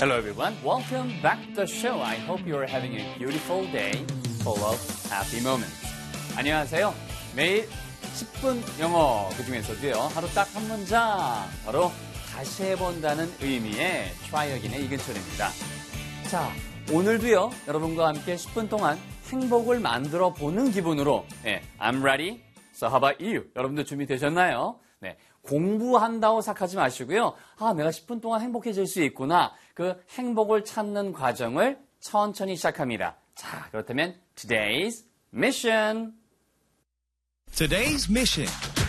Hello everyone, welcome back to the show. I hope you are having a beautiful day full of happy moments. 안녕하세요. 매일 10분 영어 그중에서도요. 하루 딱 한 문장 바로 다시 해본다는 의미의 try again의 이근철입니다. 자, 오늘도요. 여러분과 함께 10분 동안 행복을 만들어 보는 기분으로 I'm ready. So how about you? 여러분들 준비되셨나요? 네, 공부한다고 생각하지 마시고요. 아, 내가 10분 동안 행복해질 수 있구나. 그 행복을 찾는 과정을 천천히 시작합니다. 자, 그렇다면 Today's Mission. Today's mission.